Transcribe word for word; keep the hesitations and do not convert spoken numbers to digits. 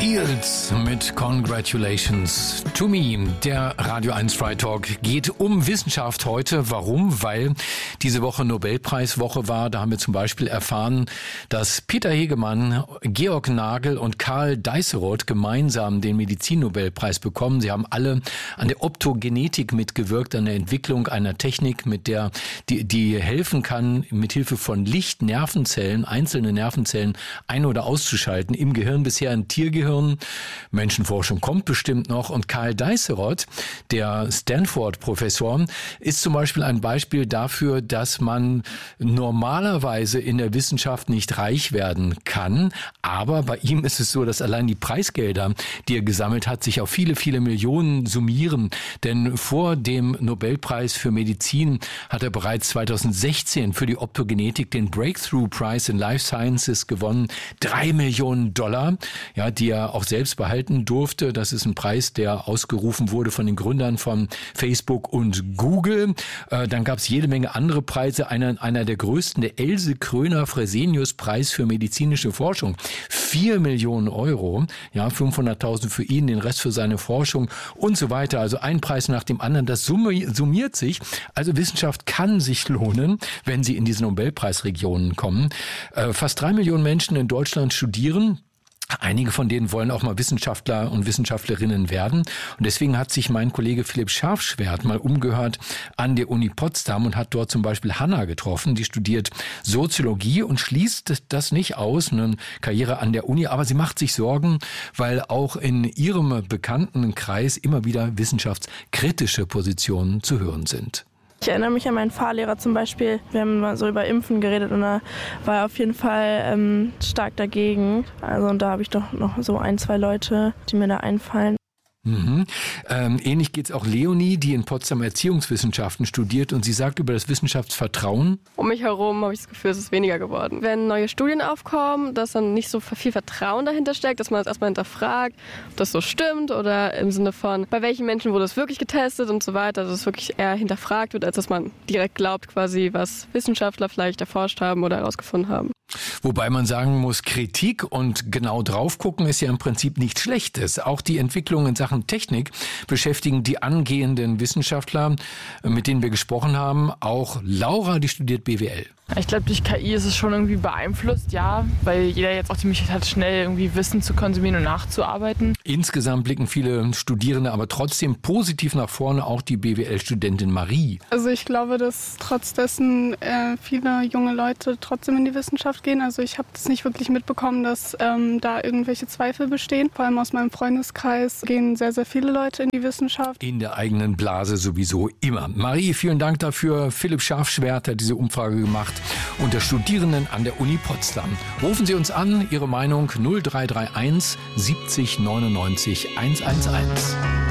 Eels mit Congratulations to Me. Der Radio eins Fry Talk geht um Wissenschaft heute. Warum? Weil diese Woche Nobelpreiswoche war. Da haben wir zum Beispiel erfahren, dass Peter Hegemann, Georg Nagel und Karl Deisseroth gemeinsam den Medizinnobelpreis bekommen. Sie haben alle an der Optogenetik mitgewirkt, an der Entwicklung einer Technik, mit der die, die helfen kann, mithilfe von Licht Nervenzellen, einzelne Nervenzellen ein- oder auszuschalten im Gehirn. Bisher ein Tiergehirn. Menschenforschung kommt bestimmt noch. Und Karl Deisseroth, der Stanford-Professor, ist zum Beispiel ein Beispiel dafür, dass man normalerweise in der Wissenschaft nicht reich werden kann. Aber bei ihm ist es so, dass allein die Preisgelder, die er gesammelt hat, sich auf viele, viele Millionen summieren. Denn vor dem Nobelpreis für Medizin hat er bereits zweitausendsechzehn für die Optogenetik den Breakthrough Prize in Life Sciences gewonnen. Drei Millionen Dollar, ja, die er auch selbst behalten durfte. Das ist ein Preis, der ausgerufen wurde von den Gründern von Facebook und Google. Äh, dann gab es jede Menge andere Preise. Einer, einer der größten, der Else Kröner-Fresenius-Preis für medizinische Forschung. Vier Millionen Euro, ja, fünfhunderttausend für ihn, den Rest für seine Forschung und so weiter. Also ein Preis nach dem anderen. Das summiert sich. Also Wissenschaft kann sich lohnen, wenn sie in diese Nobelpreisregionen kommen. Äh, fast drei Millionen Menschen in Deutschland studieren. Einige von denen wollen auch mal Wissenschaftler und Wissenschaftlerinnen werden. Und deswegen hat sich mein Kollege Philipp Scharfschwert mal umgehört an der Uni Potsdam und hat dort zum Beispiel Hanna getroffen. Die studiert Soziologie und schließt das nicht aus, eine Karriere an der Uni. Aber sie macht sich Sorgen, weil auch in ihrem bekannten Kreis immer wieder wissenschaftskritische Positionen zu hören sind. Ich erinnere mich an meinen Fahrlehrer zum Beispiel. Wir haben mal so über Impfen geredet und da war er auf jeden Fall ähm, stark dagegen. Also und da habe ich doch noch so ein, zwei Leute, die mir da einfallen. Mhm. Ähm, ähnlich geht's auch Leonie, die in Potsdam Erziehungswissenschaften studiert und sie sagt über das Wissenschaftsvertrauen: Um mich herum habe ich das Gefühl, es ist weniger geworden. Wenn neue Studien aufkommen, dass dann nicht so viel Vertrauen dahinter steckt, dass man das erstmal hinterfragt, ob das so stimmt oder im Sinne von, bei welchen Menschen wurde es wirklich getestet und so weiter, dass es wirklich eher hinterfragt wird, als dass man direkt glaubt quasi, was Wissenschaftler vielleicht erforscht haben oder herausgefunden haben. Wobei man sagen muss, Kritik und genau drauf gucken ist ja im Prinzip nichts Schlechtes. Auch die Entwicklung in Sachen Technik beschäftigen die angehenden Wissenschaftler, mit denen wir gesprochen haben. Auch Laura, die studiert B W L. Ich glaube, durch K I ist es schon irgendwie beeinflusst, ja, weil jeder jetzt auch die Möglichkeit hat, schnell irgendwie Wissen zu konsumieren und nachzuarbeiten. Insgesamt blicken viele Studierende aber trotzdem positiv nach vorne, auch die B W L-Studentin Marie. Also ich glaube, dass trotz dessen äh, viele junge Leute trotzdem in die Wissenschaft gehen. Also ich habe das nicht wirklich mitbekommen, dass ähm, da irgendwelche Zweifel bestehen. Vor allem aus meinem Freundeskreis gehen sehr, sehr viele Leute in die Wissenschaft. In der eigenen Blase sowieso immer. Marie, vielen Dank dafür. Philipp Scharfschwert hat diese Umfrage gemacht unter Studierenden an der Uni Potsdam. Rufen Sie uns an, Ihre Meinung null drei drei eins siebzig neunundneunzig hundertelf.